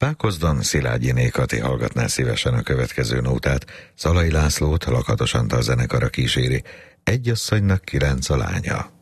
Pákozdon Szilágyi Kati hallgatná szívesen a következő nótát. Szalai Lászlót Lakatos Antal zenekara kíséri. Egy asszonynak 9 a lánya.